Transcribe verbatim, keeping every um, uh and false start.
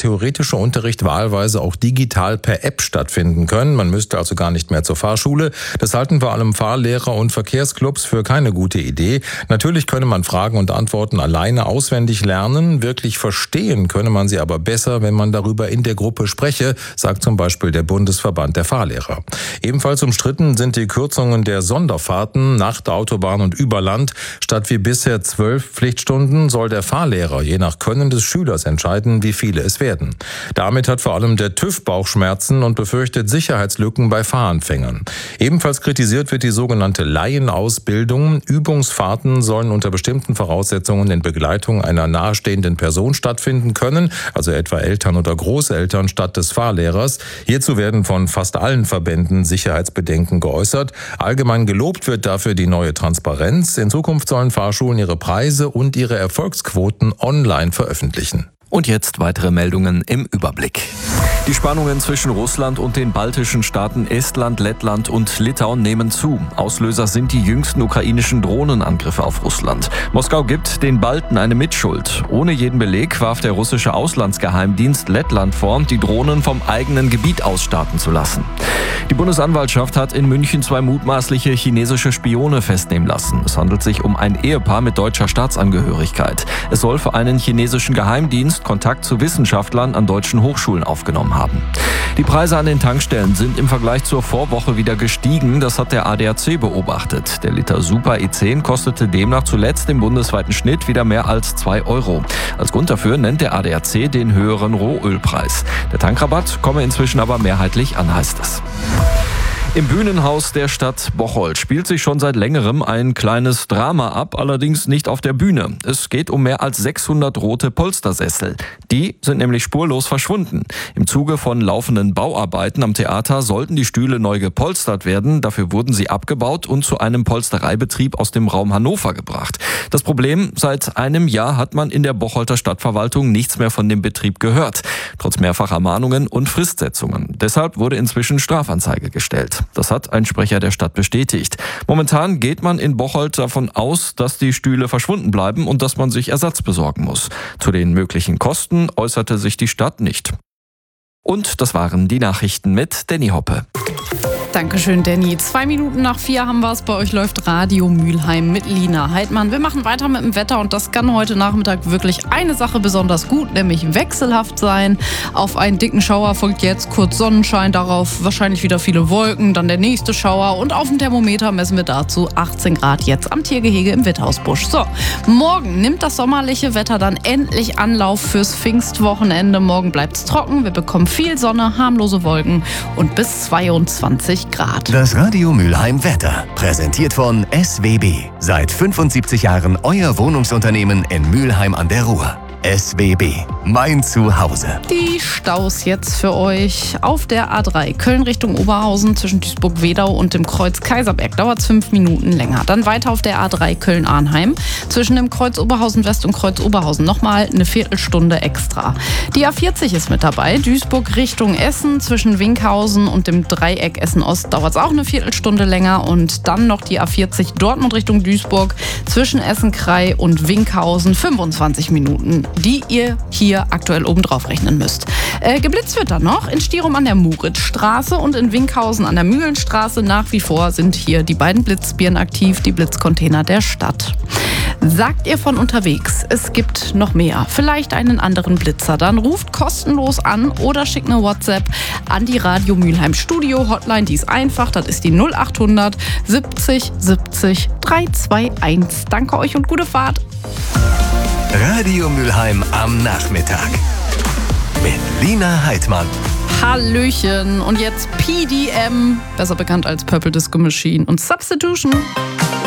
theoretische Unterricht wahlweise auch digital per App stattfinden können. Man müsste also gar nicht mehr zur Fahrschule. Das halten vor allem Fahrlehrer und Verkehrsclubs für keine gute Idee. Natürlich könne man Fragen und Antworten alleine auswendig lernen. Wirklich verstehen könne man sie aber besser, wenn man darüber in der Gruppe spreche, sagt zum Beispiel der Bundesverband der Fahrlehrer. Ebenfalls umstritten sind die Kürzungen der Sonderfahrten nach der Autobahn und über Land. Statt wie bisher zwölf Pflichtstunden soll der Fahrlehrer je nach Können des Schülers entscheiden, wie viele es werden. Damit hat vor allem der TÜV Bauchschmerzen und befürchtet Sicherheitslücken bei Fahranfängern. Ebenfalls kritisiert wird die sogenannte Laienausbildung. Übungsfahrten sollen unter bestimmten Voraussetzungen in Begleitung einer nahestehenden Person stattfinden können, also etwa Eltern oder Großeltern statt des Fahrlehrers. Hierzu werden von fast allen Verbänden Sicherheitsbedenken geäußert. Allgemein gelobt wird dafür die neue Transparenz. In Zukunft sollen Fahrschulen ihre Preise und ihre Erfolgsquoten online veröffentlichen. Und jetzt weitere Meldungen im Überblick. Die Spannungen zwischen Russland und den baltischen Staaten Estland, Lettland und Litauen nehmen zu. Auslöser sind die jüngsten ukrainischen Drohnenangriffe auf Russland. Moskau gibt den Balten eine Mitschuld. Ohne jeden Beleg warf der russische Auslandsgeheimdienst Lettland vor, die Drohnen vom eigenen Gebiet aus starten zu lassen. Die Bundesanwaltschaft hat in München zwei mutmaßliche chinesische Spione festnehmen lassen. Es handelt sich um ein Ehepaar mit deutscher Staatsangehörigkeit. Es soll für einen chinesischen Geheimdienst Kontakt zu Wissenschaftlern an deutschen Hochschulen aufgenommen haben. Die Preise an den Tankstellen sind im Vergleich zur Vorwoche wieder gestiegen. Das hat der A D A C beobachtet. Der Liter Super E zehn kostete demnach zuletzt im bundesweiten Schnitt wieder mehr als zwei Euro. Als Grund dafür nennt der A D A C den höheren Rohölpreis. Der Tankrabatt komme inzwischen aber mehrheitlich an, heißt es. Im Bühnenhaus der Stadt Bocholt spielt sich schon seit längerem ein kleines Drama ab, allerdings nicht auf der Bühne. Es geht um mehr als sechshundert rote Polstersessel. Die sind nämlich spurlos verschwunden. Im Zuge von laufenden Bauarbeiten am Theater sollten die Stühle neu gepolstert werden. Dafür wurden sie abgebaut und zu einem Polstereibetrieb aus dem Raum Hannover gebracht. Das Problem: Seit einem Jahr hat man in der Bocholter Stadtverwaltung nichts mehr von dem Betrieb gehört. Trotz mehrfacher Mahnungen und Fristsetzungen. Deshalb wurde inzwischen Strafanzeige gestellt. Das hat ein Sprecher der Stadt bestätigt. Momentan geht man in Bocholt davon aus, dass die Stühle verschwunden bleiben und dass man sich Ersatz besorgen muss. Zu den möglichen Kosten äußerte sich die Stadt nicht. Und das waren die Nachrichten mit Danny Hoppe. Dankeschön, Danny. Zwei Minuten nach vier haben wir es. Bei euch läuft Radio Mülheim mit Lina Heidmann. Wir machen weiter mit dem Wetter und das kann heute Nachmittag wirklich eine Sache besonders gut, nämlich wechselhaft sein. Auf einen dicken Schauer folgt jetzt kurz Sonnenschein, darauf wahrscheinlich wieder viele Wolken, dann der nächste Schauer und auf dem Thermometer messen wir dazu achtzehn Grad jetzt am Tiergehege im Witthausbusch. So, morgen nimmt das sommerliche Wetter dann endlich Anlauf fürs Pfingstwochenende. Morgen bleibt es trocken, wir bekommen viel Sonne, harmlose Wolken und bis zweiundzwanzig Grad. Das Radio Mülheim Wetter, präsentiert von S W B. Seit fünfundsiebzig Jahren euer Wohnungsunternehmen in Mülheim an der Ruhr. S W B, mein Zuhause. Die Staus jetzt für euch. Auf der A drei Köln Richtung Oberhausen zwischen Duisburg-Wedau und dem Kreuz Kaiserberg dauert es fünf Minuten länger. Dann weiter auf der A drei Köln-Arnheim zwischen dem Kreuz Oberhausen West und Kreuz Oberhausen nochmal eine Viertelstunde extra. Die A vierzig ist mit dabei. Duisburg Richtung Essen zwischen Winkhausen und dem Dreieck Essen-Ost dauert es auch eine Viertelstunde länger. Und dann noch die A vierzig Dortmund Richtung Duisburg zwischen Essen-Krei und Winkhausen fünfundzwanzig Minuten, die ihr hier aktuell obendrauf rechnen müsst. Äh, geblitzt wird dann noch in Stirum an der Moritzstraße und in Winkhausen an der Mühlenstraße. Nach wie vor sind hier die beiden Blitzbirnen aktiv, die Blitzcontainer der Stadt. Sagt ihr von unterwegs, es gibt noch mehr, vielleicht einen anderen Blitzer, dann ruft kostenlos an oder schickt eine WhatsApp an die Radio Mülheim Studio Hotline. Die ist einfach, das ist die null achthundert siebzig siebzig dreihunderteinundzwanzig. Danke euch und gute Fahrt. Radio Mülheim am Nachmittag mit Lina Heidmann. Hallöchen und jetzt P D M, besser bekannt als Purple Disco Machine und Substitution.